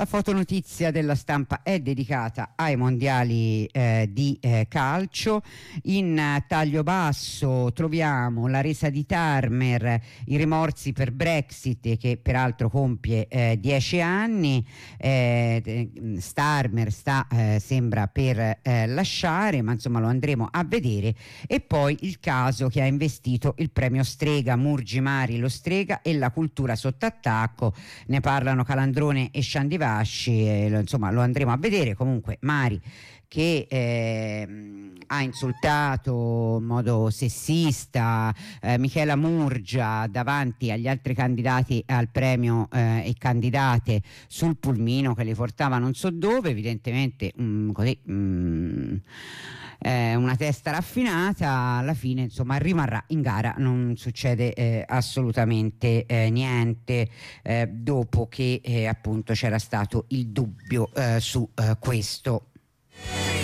La fotonotizia della stampa è dedicata ai mondiali di calcio. In taglio basso troviamo la resa di Turner, i rimorsi per Brexit, che peraltro compie 10 anni. Starmer sembra per lasciare, ma insomma lo andremo a vedere. E poi il caso che ha investito il premio Strega, Murgi Mari, lo Strega e la cultura sotto attacco. Ne parlano Calandrone e Sciandivasci, insomma lo andremo a vedere. Comunque Mari, che ha insultato in modo sessista Michela Murgia davanti agli altri candidati al premio e candidate sul pulmino che li portava non so dove, evidentemente così una testa raffinata. Alla fine insomma rimarrà in gara, non succede assolutamente niente, dopo che appunto c'era stato il dubbio su questo.